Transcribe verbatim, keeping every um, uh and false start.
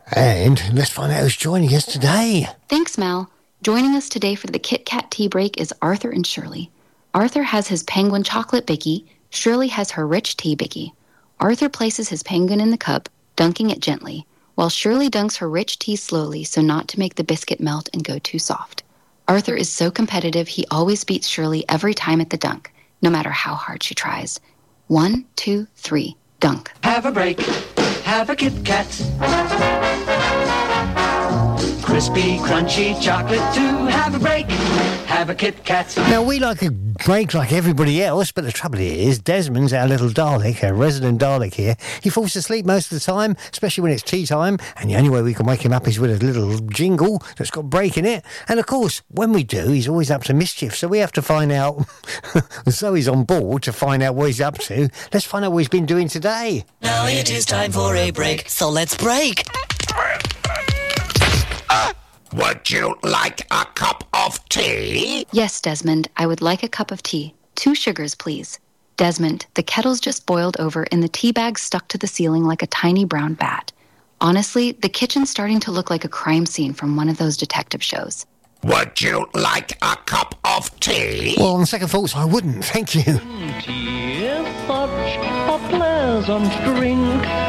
And let's find out who's joining us today. Thanks, Mal. Joining us today for the Kit Kat tea break is Arthur and Shirley. Arthur has his penguin chocolate biggie. Shirley has her rich tea biggie. Arthur places his penguin in the cup, dunking it gently, while Shirley dunks her rich tea slowly so not to make the biscuit melt and go too soft. Arthur is so competitive he always beats Shirley every time at the dunk, no matter how hard she tries. One, two, three, dunk. Have a break, have a Kit Kat. Crispy, crunchy chocolate too. Have a break, have a Kit Kat. Now, we like a break like everybody else, but the trouble is, Desmond's our little Dalek, our resident Dalek here. He falls asleep most of the time, especially when it's tea time, and the only way we can wake him up is with a little jingle that's got break in it. And of course, when we do, he's always up to mischief, so we have to find out. Zoe's on board to find out what he's up to. Let's find out what he's been doing today. Now it is time for a break, so let's break. Would you like a cup of tea? Yes, Desmond, I would like a cup of tea. Two sugars, please. Desmond, the kettle's just boiled over and the tea bag stuck to the ceiling like a tiny brown bat. Honestly, the kitchen's starting to look like a crime scene from one of those detective shows. Would you like a cup of tea? Well, on second thoughts, I wouldn't, thank you. Tea is such a pleasant drink.